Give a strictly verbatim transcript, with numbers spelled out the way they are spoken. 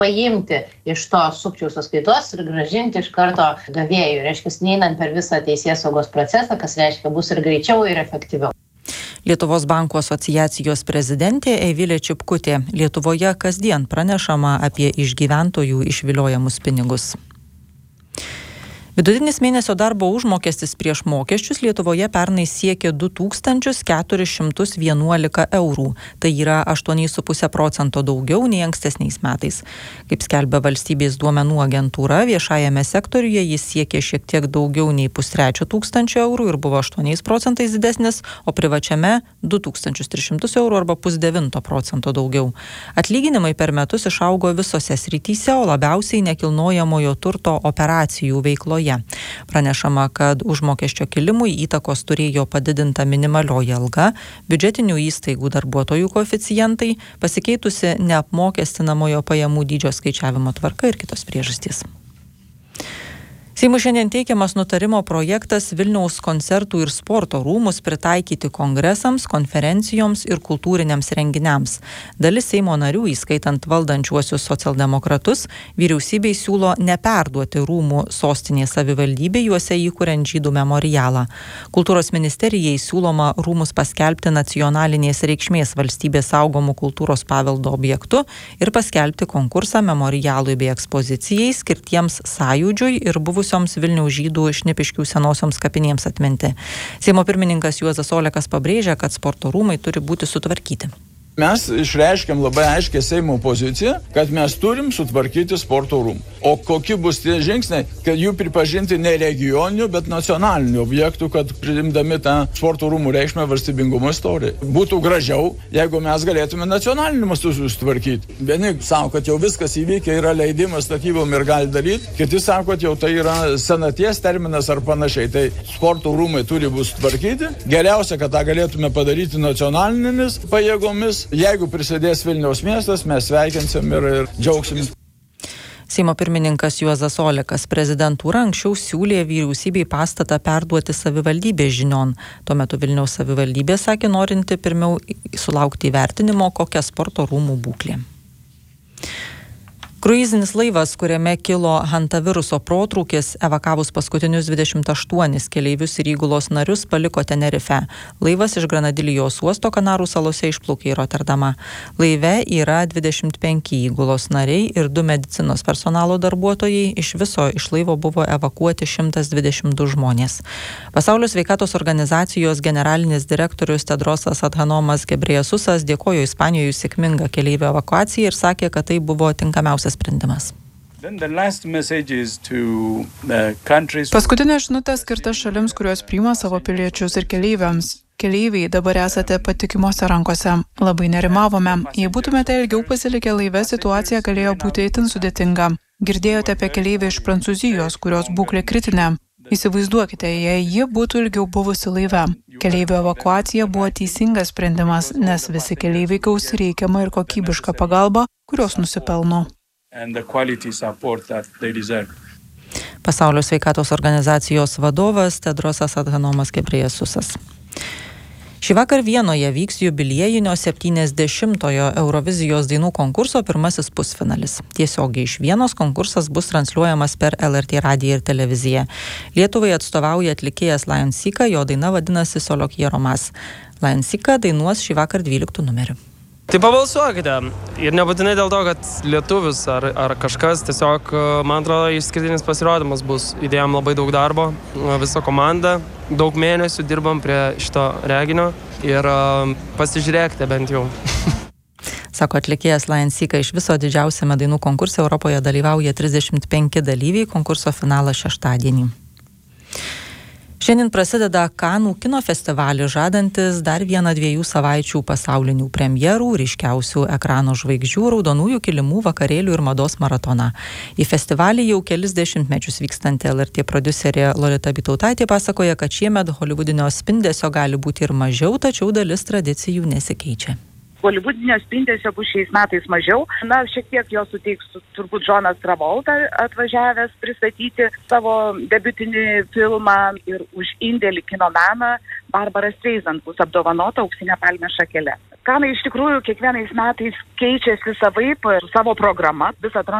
paimti iš to sukčiaus sąskaitos ir grąžinti iš karto gavėjui, reiškia, neeinant per visą teisėsaugos procesą, kas reiškia bus ir greičiau, ir efektyviau. Lietuvos bankų asociacijos prezidentė Eivilė Čipkutė. Lietuvoje kasdien pranešama apie iš gyventojų išviliojamus pinigus. Vidutinis mėnesio darbo užmokestis prieš mokesčius Lietuvoje pernai siekė du tūkstančius keturis šimtus vienuolika eurų. Tai yra aštuoni su puse procento daugiau nei ankstesniais metais. Kaip skelbia valstybės duomenų agentūra, viešajame sektoriuje jis siekė šiek tiek daugiau nei pustrečio tūkstančio eurų ir buvo aštuoniais procentais didesnis, o privačiame du tūkstančius tris šimtus eurų arba pusdevinto procento daugiau. Atlyginimai per metus išaugo visose srityse, o labiausiai nekilnojamojo turto operacijų veikloje. Pranešama, kad užmokesčio kilimui įtakos turėjo padidinta minimalioji alga, biudžetinių įstaigų darbuotojų koeficientai, pasikeitusi neapmokestinamojo pajamų dydžio skaičiavimo tvarka ir kitos priežastys. Seimui šiandien teikiamas nutarimo projektas Vilniaus koncertų ir sporto rūmus pritaikyti kongresams, konferencijoms ir kultūriniams renginiams. Dalis Seimo narių, įskaitant valdančiuosius socialdemokratus, vyriausybei siūlo neperduoti rūmų sostinės savivaldybei, juose įkuriant žydų memorialą. Kultūros ministerijai siūloma rūmus paskelbti nacionalinės reikšmės valstybės saugomų kultūros paveldo objektu ir paskelbti konkursą memorialui bei ekspozicijai skirtiems sąjūdžiui ir buvusių Vilniaus žydų Šnipiškių senosioms kapinėms atminti. Seimo pirmininkas Juozas Olekas pabrėžia, kad sporto rūmai turi būti sutvarkyti. Mes išreiškiam labai aiškiai Seimo poziciją, kad mes turim sutvarkyti sporto rūmų. O kokie bus tie žingsniai, kad jų pripažinti ne regioninių, bet nacionalinių objektų, kad priimdami tą sporto rūmų reikšmę valstybingumo istorijai. Būtų gražiau, jeigu mes galėtume nacionaliniu mastu sutvarkyti. Vieni sako, kad jau viskas įvykę, yra leidimas statybom ir gali daryti, kiti sako, kad jau tai yra senaties terminas ar panašiai. Tai sporto rūmai turi būti sutvarkyti. Geriausia, kad tą galėtume padaryti nacionalinėmis pajėgomis. Jeigu prisidės Vilniaus miestas, mes sveikinsim ir, ir džiaugsim. Seimo pirmininkas Juozas Olekas. Prezidentūra anksčiau siūlė vyriausybei pastatą perduoti savivaldybės žinion. Tuo metu Vilniaus savivaldybė sakė, norinti pirmiau sulaukti įvertinimo, kokia sporto rūmų būklė. Kruizinis laivas, kuriame kilo hantaviruso protrūkis, evakavus paskutinius dvidešimt aštuonis keleivius ir įgulos narius, paliko Tenerife. Laivas iš Granadilijos uosto Kanarų salose išplaukė į Rotterdamą. Laive yra dvidešimt penki įgulos nariai ir du medicinos personalo darbuotojai. Iš viso iš laivo buvo evakuoti šimtas dvidešimt du žmonės. Pasaulio sveikatos organizacijos generalinis direktorius Tedrosas Adhanomas Gebriesusas dėkojo Ispanijoje sėkmingą keleivių evakuaciją ir sakė, kad tai buvo tinkamiausias sprendimas. Paskutinė žinutė skirta šalims, kurios priima savo piliečius ir keleiviams. Keleiviai, dabar esate patikimose rankose. Labai nerimavome. Jei būtumėte ilgiau pasilikę laive, situacija galėjo būti itin sudėtinga. Girdėjote apie keleivį iš Prancūzijos, kurios būklė kritinė. Įsivaizduokite, jei ji būtų ilgiau buvusi laive. Keleivio evakuacija buvo teisingas sprendimas, nes visi keleiviai gaus reikiamą ir kokybišką pagalbą, kurios nusipelno. Pasaulio sveikatos organizacijos vadovas Tedrosas Adhanomas Gebriesusas. Šįvakar Vienoje vyks jubiliejinio septyniasdešimtojo Eurovizijos dainų konkurso pirmasis pusfinalis. Tiesiogiai iš Vienos konkursas bus transliuojamas per L R T radiją ir televiziją. Lietuvai atstovauja atlikėjas Lion Sika, jo daina vadinasi Solo quiero más. Lion Sika dainuos šįvakar dvyliktų numeriu. Tai pabalsuokite. Ir nebūtinai dėl to, kad lietuvis ar, ar kažkas, tiesiog, man atrodo, išskirtinis pasirodymas bus. Įdėjom labai daug darbo, visa komanda, daug mėnesių dirbam prie šito reginio ir uh, pasižiūrėkite bent jau. Sako atlikėjas Lion Sika, iš viso didžiausiame dainų konkurse Europoje dalyvauja trisdešimt penki dalyviai, konkurso finalas šeštadienį. Šiandien prasideda Kanų kino festivalis, žadantis dar vieną dviejų savaičių pasaulinių premjerų, ryškiausių ekrano žvaigždžių, raudonųjų kilimų, vakarėlių ir mados maratoną. Į festivalį jau kelis dešimtmečius vykstanti L R T prodiuserė Lolita Bytautaitė pasakoja, kad šiemet holivudinio spindesio gali būti ir mažiau, tačiau dalis tradicijų nesikeičia. Holivudinio spindesio bus šiais metais mažiau. Na, šiek tiek jo suteiks turbūt Džonas Travolta atvažiavęs pristatyti savo debiutinį filmą ir už indėlį kino meną Barbara Streisand bus apdovanota auksinę palmės šakele. Kanai iš tikrųjų kiekvienais metais keičiasi savaip savo programą, vis atranda